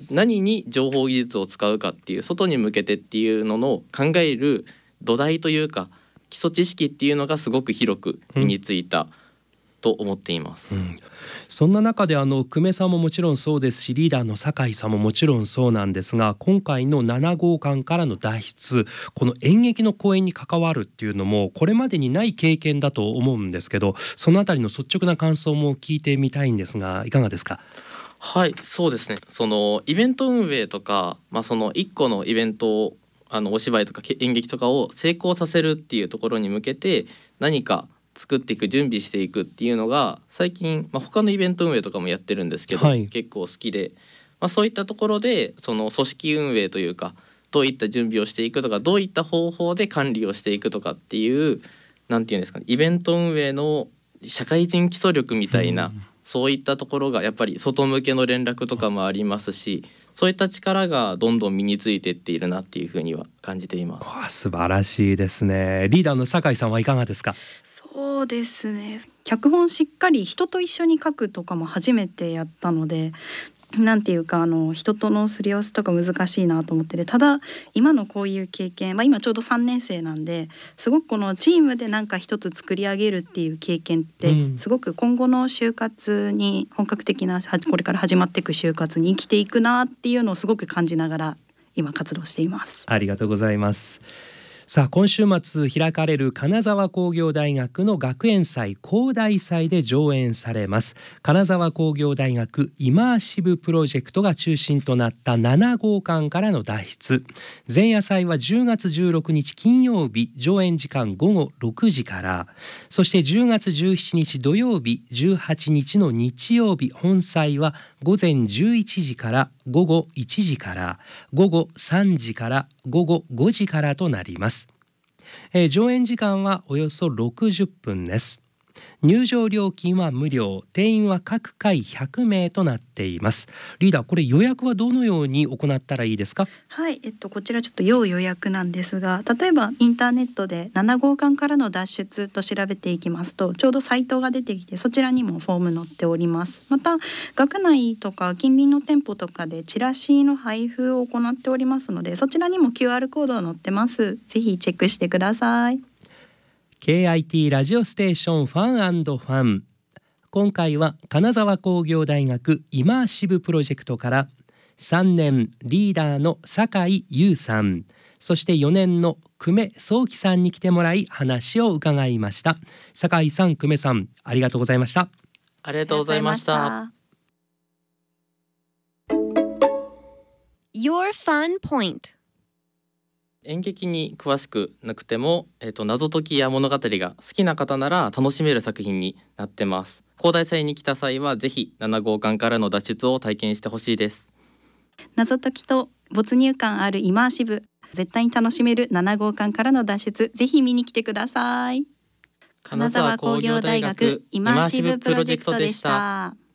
何に情報技術を使うかっていう外に向けてっていうのの考える土台というか基礎知識っていうのがすごく広く身についたと思っています。 そんな中で久米さんももちろんそうですし、リーダーの酒井さんももちろんそうなんですが、今回の7号館からの脱出、この演劇の公演に関わるっていうのもこれまでにない経験だと思うんですけど、そのあたりの率直な感想も聞いてみたいんですが、いかがですか？ はい、そうですね。そのイベント運営とか、その一個のイベントをお芝居とか演劇とかを成功させるっていうところに向けて何か作っていく準備していくっていうのが最近、他のイベント運営とかもやってるんですけど、結構好きで、そういったところでその組織運営というかどういった準備をしていくとかどういった方法で管理をしていくとかっていうなんていうんですかね、イベント運営の社会人基礎力みたいな、そういったところがやっぱり外向けの連絡とかもありますし、そういった力がどんどん身についていっているなっていうふうには感じています。 素晴らしいですね。リーダーの酒井さんはいかがですか？ そうですね、脚本しっかり人と一緒に書くとかも初めてやったので、なんていうか人とのすり合わせとか難しいなと思ってて、ただ今のこういう経験、今ちょうど3年生なんですごくこのチームでなんか一つ作り上げるっていう経験ってすごく今後の就活に本格的なこれから始まっていく就活に生きていくなっていうのをすごく感じながら今活動しています。 ありがとうございます。さあ、今週末開かれる金沢工業大学の学園祭工大祭で上演されます金沢工業大学イマーシブプロジェクトが中心となった7号館からの脱出。前夜祭は10月16日金曜日、上演時間午後6時から、そして10月17日土曜日、18日の日曜日本祭は午前11時から午後1時から午後3時から午後5時からとなります。上演時間はおよそ60分です。入場料金は無料、定員は各回100名となっています。リーダー、これ予約はどのように行ったらいいですか？ はい、こちらちょっと要予約なんですが、例えばインターネットで7号館からの脱出と調べていきますとちょうどサイトが出てきて、そちらにもフォーム載っております。また学内とか近隣の店舗とかでチラシの配布を行っておりますので、そちらにも QR コード載ってます。ぜひチェックしてください。 KIT ラジオステーションファン&ファン、今回は金沢工業大学イマーシブプロジェクトから3年リーダーの酒井優さん、そして4年の久米壮樹さんに来てもらい話を伺いました。酒井さん、久米さん、ありがとうございました。 ありがとうございました。 Your Fun Point。 演劇に詳しくなくても、謎解きや物語が好きな方なら楽しめる作品になってます。工大祭に来た際はぜひ7号館からの脱出を体験してほしいです。 謎解きと没入感あるイマーシブ、絶対に楽しめる7号館からの脱出、ぜひ見に来てください。金沢工業大学イマーシブプロジェクトでした。